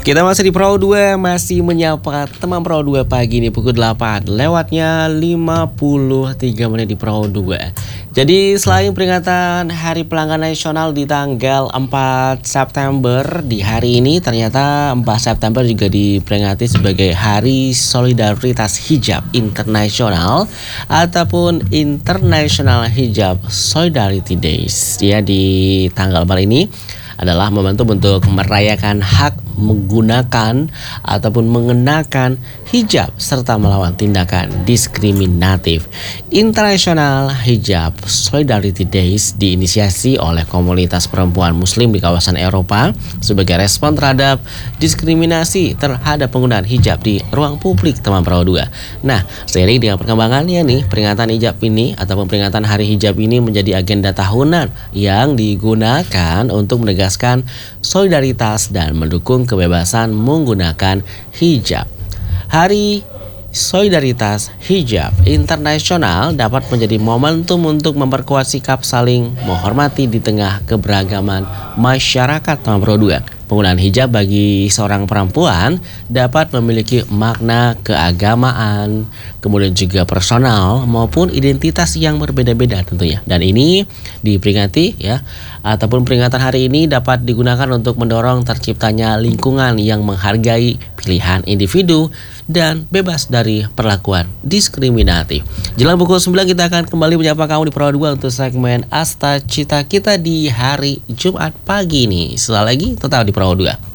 Kita masih di Pro 2, masih menyapa teman Pro 2 pagi ini pukul 8 lewatnya 53 menit di Pro 2. Jadi selain peringatan Hari Pelanggan Nasional di tanggal 4 September, di hari ini ternyata 4 September juga diperingati sebagai Hari Solidaritas Hijab Internasional ataupun International Hijab Solidarity Days. Ya, di tanggal 4 ini adalah momentum untuk merayakan hak menggunakan ataupun mengenakan hijab serta melawan tindakan diskriminatif. International Hijab Solidarity Days diinisiasi oleh komunitas perempuan muslim di kawasan Eropa sebagai respon terhadap diskriminasi terhadap penggunaan hijab di ruang publik, teman Pro 2. Nah, seiring dengan perkembangannya nih, peringatan hijab ini ataupun peringatan Hari Hijab ini menjadi agenda tahunan yang digunakan untuk menegaskan solidaritas dan mendukung kebebasan menggunakan hijab. Hari Solidaritas Hijab Internasional dapat menjadi momentum untuk memperkuat sikap saling menghormati di tengah keberagaman masyarakat, teman Pro 2. Penggunaan hijab bagi seorang perempuan dapat memiliki makna keagamaan, kemudian juga personal maupun identitas yang berbeda-beda tentunya. Dan ini diperingati ya, ataupun peringatan hari ini dapat digunakan untuk mendorong terciptanya lingkungan yang menghargai pilihan individu dan bebas dari perlakuan diskriminatif. Jelang pukul 9 kita akan kembali menyapa kamu di Pro 2 untuk segmen Asta Cita Kita di hari Jumat pagi ini. Setelah lagi tetap di Pro 2.